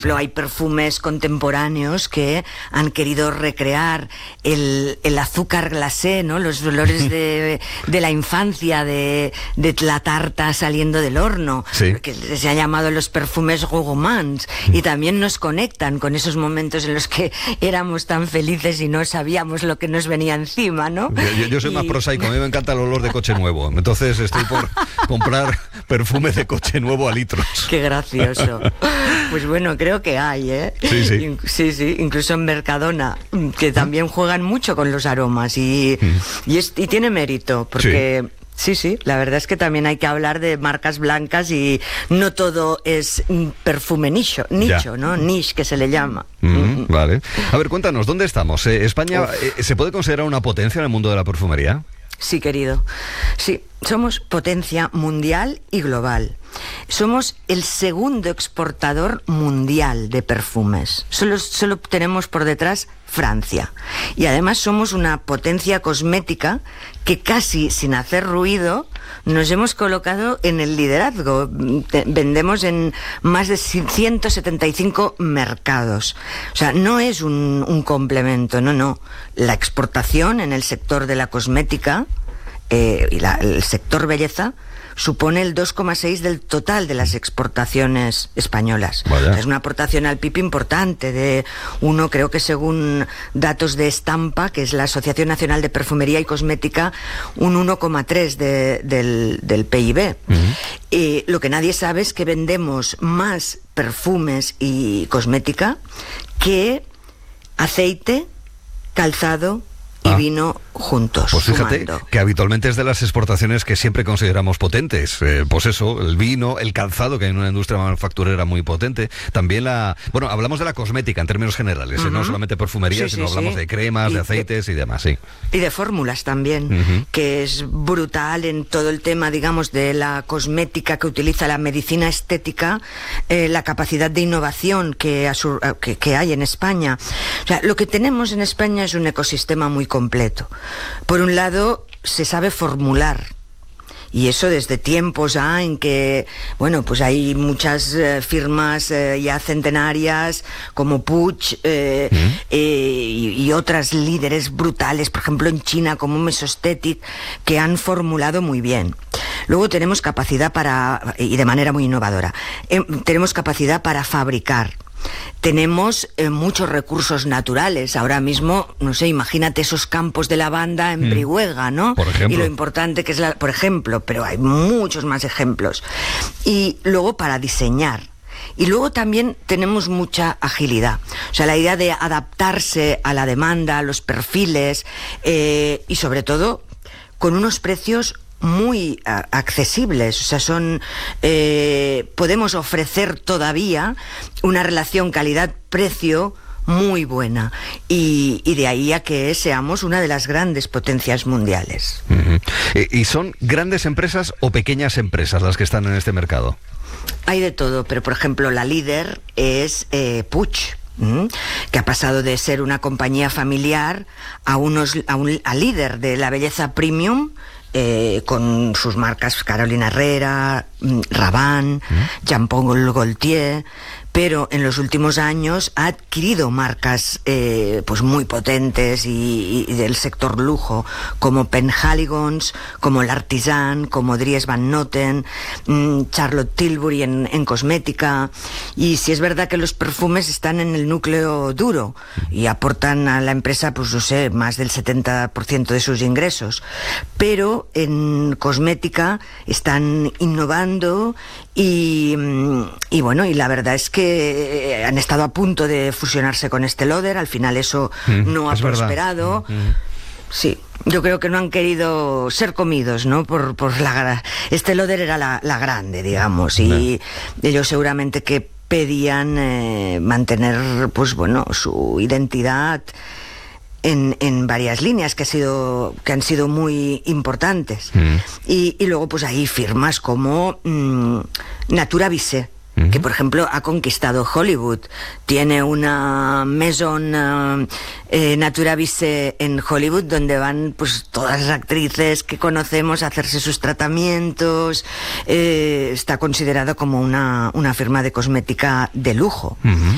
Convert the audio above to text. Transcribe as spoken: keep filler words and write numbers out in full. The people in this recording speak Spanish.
Hay perfumes contemporáneos que han querido recrear el, el azúcar glacé, ¿no? Los olores de, de la infancia, de, de la tarta saliendo del horno, sí. que se han llamado los perfumes gourmands, y también nos conectan con esos momentos en los que éramos tan felices y no sabíamos lo que nos venía encima, ¿no? Yo, yo soy y... más prosaico, a mí me encanta el olor de coche nuevo, entonces estoy por comprar perfume de coche nuevo a litros. Qué gracioso. Pues bueno, creo que hay, ¿eh? Sí, sí. In- sí, sí, incluso en Mercadona, que también juegan mucho con los aromas y, y, es, y tiene mérito, porque... Sí. Sí, sí, la verdad es que también hay que hablar de marcas blancas y no todo es perfume nicho, nicho, ¿no? Niche, que se le llama. Mm, vale. A ver, cuéntanos, ¿dónde estamos? Eh, ¿España eh, se puede considerar una potencia en el mundo de la perfumería? Sí, querido. Sí, somos potencia mundial y global. Somos el segundo exportador mundial de perfumes. Solo, solo tenemos por detrás Francia. Y además somos una potencia cosmética que casi sin hacer ruido nos hemos colocado en el liderazgo. Vendemos en más de ciento setenta y cinco mercados. O sea, no es un, un complemento, no, no. La exportación en el sector de la cosmética eh, y la, el sector belleza supone el dos coma seis del total de las exportaciones españolas. Vaya. Es una aportación al P I B importante de uno, creo que según datos de Estampa, que es la Asociación Nacional de Perfumería y Cosmética, un uno coma tres de, del, del P I B. Uh-huh. Eh, lo que nadie sabe es que vendemos más perfumes y cosmética que aceite, calzado y ah. vino juntos. Pues fíjate sumando. que habitualmente es de las exportaciones que siempre consideramos potentes. Eh, pues eso, el vino, el calzado, que hay una industria manufacturera muy potente. También la... Bueno, hablamos de la cosmética en términos generales, uh-huh. ¿eh? No solamente perfumería, sí, sino sí, hablamos sí. de cremas, y de aceites de, y demás, sí. Y de fórmulas también, uh-huh. que es brutal en todo el tema, digamos, de la cosmética que utiliza la medicina estética, eh, la capacidad de innovación que, asur- que, que hay en España. O sea, lo que tenemos en España es un ecosistema muy completo. Por un lado, se sabe formular. Y eso desde tiempos ah, en que, bueno, pues hay muchas eh, firmas eh, ya centenarias como Puig eh, ¿Mm? eh, y, y otras líderes brutales, por ejemplo en China como Mesostetic, que han formulado muy bien. Luego tenemos capacidad para, y de manera muy innovadora, eh, tenemos capacidad para fabricar. Tenemos eh, muchos recursos naturales. Ahora mismo, no sé, imagínate esos campos de lavanda en mm. Brihuega, ¿no? Por ejemplo. Y lo importante que es la... Por ejemplo, pero hay muchos más ejemplos. Y luego para diseñar. Y luego también tenemos mucha agilidad. O sea, la idea de adaptarse a la demanda, a los perfiles, eh, y sobre todo con unos precios muy uh, accesibles, o sea, son eh, podemos ofrecer todavía una relación calidad-precio muy buena y, y de ahí a que seamos una de las grandes potencias mundiales. Uh-huh. ¿Y son grandes empresas o pequeñas empresas las que están en este mercado? Hay de todo, pero por ejemplo la líder es eh, Puig, ¿Mm? que ha pasado de ser una compañía familiar a, unos, a un a líder de la belleza premium, Eh, con sus marcas Carolina Herrera, Rabanne, ¿Mm? Jean Paul Gaultier, pero en los últimos años ha adquirido marcas eh, pues muy potentes y, y del sector lujo, como Penhaligon's, como L'Artisan, como Dries Van Noten, mmm, Charlotte Tilbury en, en cosmética. Y sí es verdad que los perfumes están en el núcleo duro y aportan a la empresa, pues no sé, más del setenta por ciento de sus ingresos, pero en cosmética están innovando y, y bueno, y la verdad es que han estado a punto de fusionarse con Estée Lauder. Al final eso mm, no ha prosperado. Mm-hmm. Sí, yo creo que no han querido ser comidos, ¿no? Por, por la Estée Lauder era la, la grande, digamos, y no. ellos seguramente que pedían eh, mantener, pues bueno, su identidad En, en varias líneas que, ha sido, que han sido muy importantes. Mm. Y, y luego pues hay firmas como mmm, Natura Vissé, mm-hmm. que por ejemplo ha conquistado Hollywood. Tiene una maison uh, eh, Natura Vissé en Hollywood donde van pues todas las actrices que conocemos a hacerse sus tratamientos. Eh, está considerado como una, una firma de cosmética de lujo. Mm-hmm.